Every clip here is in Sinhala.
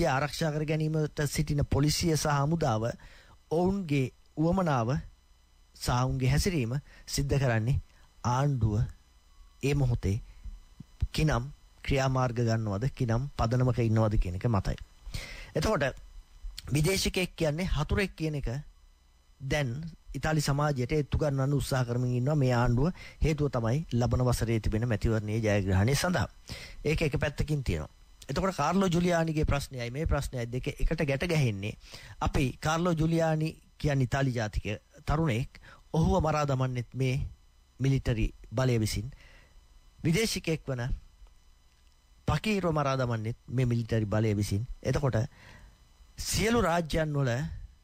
රාජ්‍ය ආරක්ෂා කර ගැනීමට සිටින පොලිසිය සහ හමුදාව ඔවුන්ගේ උවමනාව සහ ඔවුන්ගේ හැසිරීම සිද්ධ කරන්නේ ආණ්ඩුව ඒ මොහොතේ කිනම් ක්‍රියාමාර්ග ගන්නවද කිනම් පදනමක ඉන්නවද කියන එක මතයි. එතකොට විදේශිකයෙක් කියන්නේ හතුරෙක් කියන එක දැන් ඉතාලි සමාජයට ඒත්තු ගන්නන්න උත්සාහ කරමින් ඉන්නවා මේ ආණ්ඩුව. හේතුව තමයි ලබන වසරේ තිබෙන මැතිවරණයේ ජයග්‍රහණය සඳහා. ඒක එක පැත්තකින් තියෙනවා. එතකොට කාර්ලෝ ජුලියානිගේ ප්‍රශ්නයයි මේ ප්‍රශ්නයයි දෙක එකට ගැට ගැහෙන්නේ. අපි කාර්ලෝ ජුලියානි කියන්නේ ඉතාලි ජාතික තරුණයෙක්. ඔහුව මරා දමන්නෙත් මේ මිලිටරි බලය විසින්. විදේශිකයෙක් වන පකීරව මරා දමන්නෙත් මේ මිලිටරි බලය විසින්. එතකොට සියලු රාජ්‍යයන් වල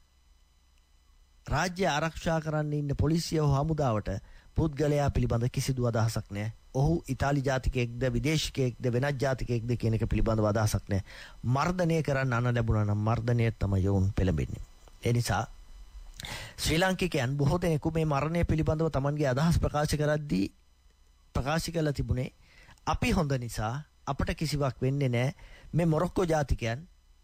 රාජ්‍ය ආරක්ෂා කරන්න ඉන්න පොලිසිය හෝ හමුදාවට පුද්ගලයා පිළිබඳ කිසිදු අදහසක් නැහැ. ඔහු ඉතාලි ජාතිකයෙක්ද විදේශිකයෙක්ද වෙනත් ජාතිකයෙක්ද කියන එක පිළිබඳව අදහසක් නැහැ. මර්ධනය කරන්න අන ලැබුණා නම් මර්ධනය තමයි වුන් පෙළඹෙන්නේ. ඒ නිසා ශ්‍රී ලාංකිකයන් බොහෝ දෙනෙකු මේ මරණය පිළිබඳව Tamanගේ අදහස් ප්‍රකාශ කරද්දී ප්‍රකාශ කළ තිබුණේ අපි හොඳ නිසා අපට කිසිවක් වෙන්නේ නැහැ. මේ මොරොක්කෝ ජාතිකයන්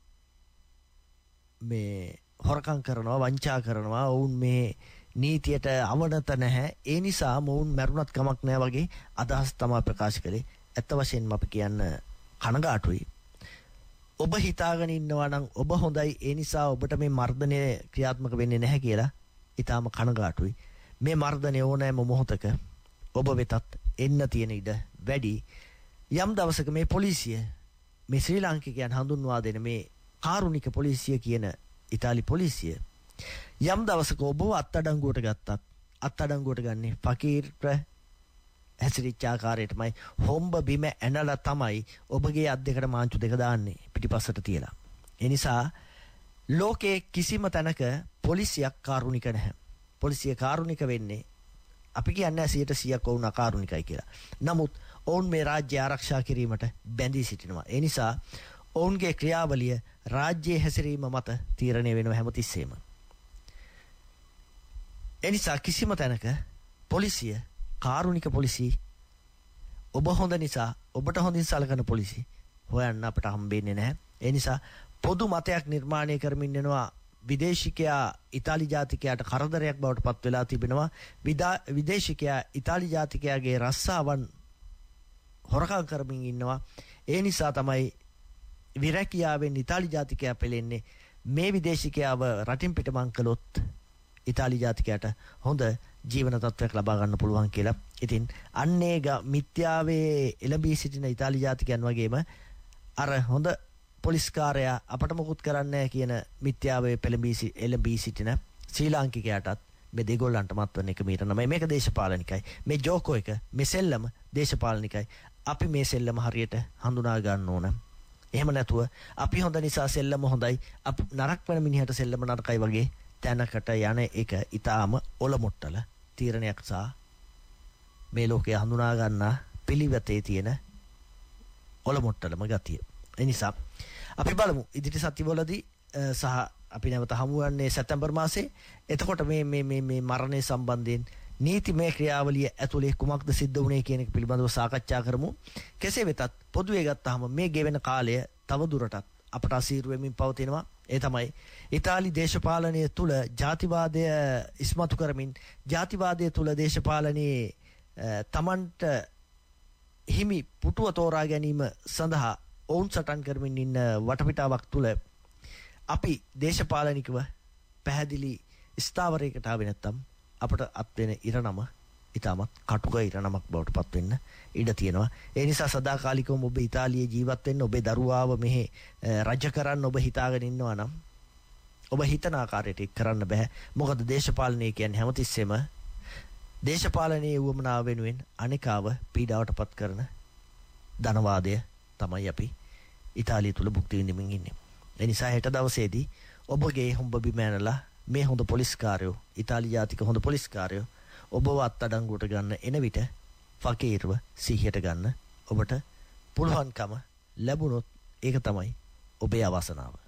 මේ හොරකම් කරනවා වංචා කරනවා ඔවුන් මේ නීතියට අවනත නැහැ ඒ නිසා මොවුන් මරුණත් කමක් නැහැ වගේ අදහස් තමයි ප්‍රකාශ කළේ. ඇත්ත වශයෙන්ම අපි කියන්න කනගාටුයි. ඔබ හිතාගෙන ඉන්නවා නම් ඔබ හොඳයි ඒ නිසා ඔබට මේ මර්ධනය ක්‍රියාත්මක වෙන්නේ නැහැ කියලා ඊටාම කනගාටුයි. මේ මර්ධනය ඕනෑම මොහොතක ඔබ වෙතත් එන්න තියෙන ඉඩ වැඩි. යම් දවසක මේ පොලිසිය මේ ශ්‍රී ලාංකිකයන් හඳුන්වා දෙන මේ කාරුණික පොලිසිය කියන ඉතාලි පොලිසිය යම් දවසක ඔබව අත්අඩංගුවට ගත්තත් අත්අඩංගුවට ගන්නේ ෆකීර්ට හැසිරිච්ච ආකාරයටමයි හොම්බ බිම ඇනලා තමයි ඔබගේ අත් දෙකට මාංචු දෙක දාන්නේ පිටිපස්සට තියලා. ඒ නිසා ලෝකයේ කිසිම තැනක පොලිසියක් කාරුණික නැහැ. පොලිසිය කාරුණික වෙන්නේ අපි කියන්නේ 100% ඔවුන් අකාරුණිකයි කියලා. නමුත් ඔවුන් මේ රාජ්‍ය ආරක්ෂා කිරීමට බැඳී සිටිනවා. ඒ නිසා ඔවුන්ගේ ක්‍රියාවලිය රාජ්‍යයේ හැසිරීම මත තීරණය වෙනවා හැමතිස්සෙම. එනිසා කිසිම තැනක පොලිසිය කාරුණික පොලිසිය ඔබ හොඳ නිසා ඔබට හොඳින් සලකන පොලිසිය හොයන්න අපට හම්බෙන්නේ නැහැ. ඒ නිසා පොදු මතයක් නිර්මාණය කරමින් යනවා විදේශිකයා ඉතාලි ජාතිකයාට කරදරයක් බවට පත් වෙලා තිබෙනවා. විදේශිකයා ඉතාලි ජාතිකයාගේ රස්සාවන් හොරකම් කරමින් ඉන්නවා. ඒ නිසා තමයි විරැකියාවෙන් ඉතාලි ජාතිකයා පෙළෙන්නේ. මේ විදේශිකයාව රටින් පිටමං කළොත් ඉතාලි ජාතිකයාට හොඳ ජීවන තත්ත්වයක් ලබා ගන්න පුළුවන් කියලා. ඉතින් අන්නේ මිත්‍යාවේ එළඹී සිටින ඉතාලි ජාතිකයන් වගේම අර හොඳ පොලිස්කාරයා අපට මොකුත් කරන්නේ නැහැ කියන මිත්‍යාවේ එළඹී සිටින ශ්‍රී ලාංකිකයාටත් මේ දෙගොල්ලන්ට මත්වන එක මීට නමයි. මේක දේශපාලනිකයි. මේ ජෝකෝ එක මේ සෙල්ලම දේශපාලනිකයි. අපි මේ සෙල්ලම හරියට හඳුනා ගන්න ඕන. එහෙම නැතුව අපි හොඳ නිසා සෙල්ලම හොඳයි අපි නරක වෙන මිනිහට සෙල්ලම නරකයි වගේ තැනකට යන එක ඊටාම ඔලොමොට්ටල තීරණයක් සහ මේ ලෝකයේ හඳුනා ගන්න පිළිවෙතේ තියෙන ඔලොමොට්ටලම ගතිය. ඒ නිසා අපි බලමු ඉදිරි සතිවලදී සහ අපි නැවත හමු වන්නේ සැප්තැම්බර් මාසයේ. එතකොට මේ මරණය සම්බන්ධයෙන් නීතිමය ක්‍රියාවලිය ඇතුලේ කුමක්ද සිද්ධ වුනේ කියන එක පිළිබඳව සාකච්ඡා කරමු. කෙසේ වෙතත් පොදුවේ ගත්තාම මේ ගෙවෙන කාලය තව දුරටත් අපට අසීරු වෙමින් පවතිනවා. ඒ තමයි ඉතාලි දේශපාලනය තුල ජාතිවාදය ඉස්මතු කරමින් ජාතිවාදය තුල දේශපාලනයේ තමන්ට හිමි පුටුව තෝරා ගැනීම සඳහා ඔවුන් සටන් කරමින් ඉන්න වටපිටාවක් තුල අපි දේශපාලනිකව පැහැදිලි ස්ථාවරයකට ආවේ නැත්තම් අපට අත් වෙන ඉරණම ඊටමත් කටුක ඉරණමක් බවට පත් වෙන්න ඉඩ තියෙනවා. ඒ නිසා සදාකාලිකවම ඔබ ඉතාලියේ ජීවත් වෙන්න ඔබේ දරුවාව මෙහි රජ කරන්න ඔබ හිතාගෙන ඉන්නවා නම් ඔබ හිතන ආකාරයට ඒක කරන්න බෑ. මොකද දේශපාලනය කියන්නේ හැමතිස්සෙම දේශපාලනයේ වුවමනාව වෙනුවෙන් අනිකාව පීඩාවට පත් කරන ධනවාදය තමයි අපි ඉතාලිය තුල භුක්ති විඳින්මින් ඉන්නේ. ඒ නිසා හෙට දවසේදී ඔබගේ හොම්බ බිම ඇනලා මේ හොඳ පොලිස්කාරයෝ ඉතාලි ජාතික හොඳ පොලිස්කාරයෝ ඔබව අත්අඩංගුවට ගන්න එන විට ෆකීර්ව සිහියට ගන්න ඔබට පුළුවන්කම ලැබුණොත් ඒක තමයි ඔබේ අවසනාව.